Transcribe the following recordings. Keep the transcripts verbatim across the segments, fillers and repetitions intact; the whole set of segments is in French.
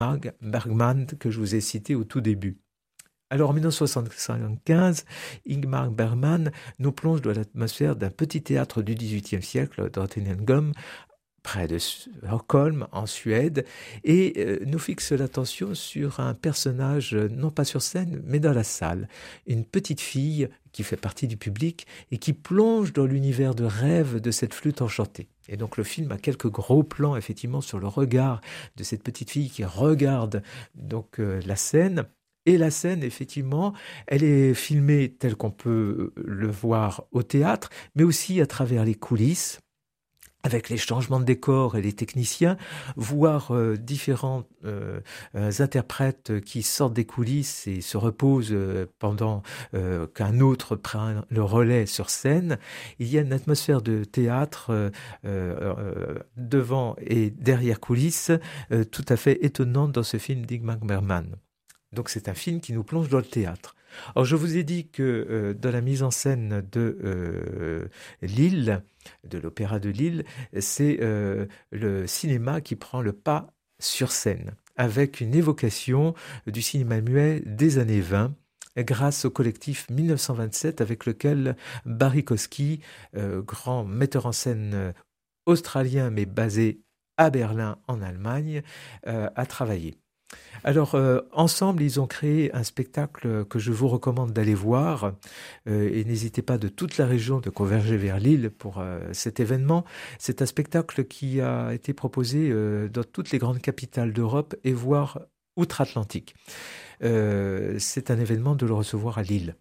Bergman que je vous ai cité au tout début. Alors en dix-neuf cent soixante-quinze, Ingmar Bergman nous plonge dans l'atmosphère d'un petit théâtre du dix-huitième siècle, Drottningholm, près de Stockholm, en Suède, et euh, nous fixe l'attention sur un personnage, euh, non pas sur scène, mais dans la salle. Une petite fille qui fait partie du public et qui plonge dans l'univers de rêve de cette flûte enchantée. Et donc le film a quelques gros plans, effectivement, sur le regard de cette petite fille qui regarde donc euh, la scène. Et la scène, effectivement, elle est filmée telle qu'on peut le voir au théâtre, mais aussi à travers les coulisses, avec les changements de décor et les techniciens, voir euh, différents euh, euh, interprètes qui sortent des coulisses et se reposent euh, pendant euh, qu'un autre prend le relais sur scène. Il y a une atmosphère de théâtre euh, euh, devant et derrière coulisses euh, tout à fait étonnante dans ce film d'Ingmar Bergman. Donc c'est un film qui nous plonge dans le théâtre. Alors je vous ai dit que euh, dans la mise en scène de euh, Lille, de l'Opéra de Lille, c'est euh, le cinéma qui prend le pas sur scène, avec une évocation du cinéma muet des années vingt, grâce au collectif mille neuf cent vingt-sept avec lequel Barry Kosky, euh, grand metteur en scène australien mais basé à Berlin en Allemagne, euh, a travaillé. Alors, euh, ensemble, ils ont créé un spectacle que je vous recommande d'aller voir. Euh, et n'hésitez pas de toute la région de converger vers Lille pour euh, cet événement. C'est un spectacle qui a été proposé euh, dans toutes les grandes capitales d'Europe et voire outre-Atlantique. Euh, c'est un événement de le recevoir à Lille.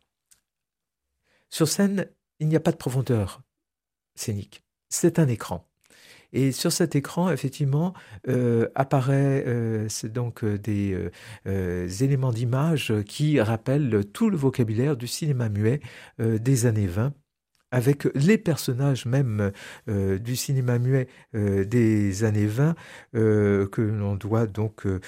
Sur scène, il n'y a pas de profondeur scénique. C'est un écran. Et sur cet écran, effectivement, euh, apparaît euh, c'est donc euh, des euh, euh, éléments d'image qui rappellent tout le vocabulaire du cinéma muet euh, des années vingt, avec les personnages même euh, du cinéma muet euh, des années vingt, euh, que l'on doit donc euh,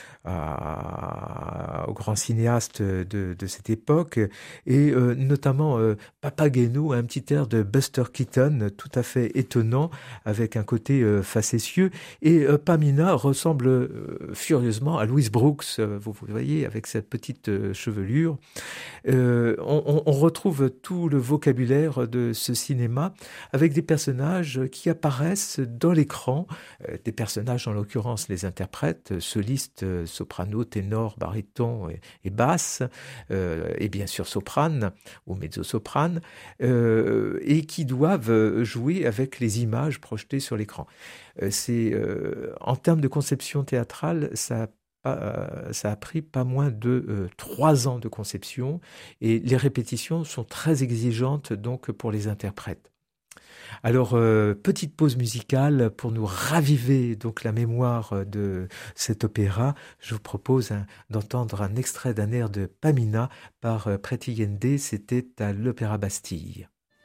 à, aux grands cinéastes de, de cette époque, et euh, notamment euh, Papageno, un petit air de Buster Keaton tout à fait étonnant, avec un côté euh, facétieux, et euh, Pamina ressemble euh, furieusement à Louise Brooks, euh, vous, vous voyez, avec cette petite euh, chevelure. Euh, on, on retrouve tout le vocabulaire de ce cinéma avec des personnages qui apparaissent dans l'écran, euh, des personnages en l'occurrence les interprètes, solistes, soprano, ténor, baryton et, et basse, euh, et bien sûr soprane ou mezzo-soprane, euh, et qui doivent jouer avec les images projetées sur l'écran. Euh, c'est, euh, en termes de conception théâtrale, ça Euh, ça a pris pas moins de euh, trois ans de conception et les répétitions sont très exigeantes donc pour les interprètes. Alors, euh, petite pause musicale pour nous raviver donc la mémoire de cet opéra. Je vous propose hein, d'entendre un extrait d'un air de Pamina par euh, Preti Yende, c'était à l'Opéra Bastille.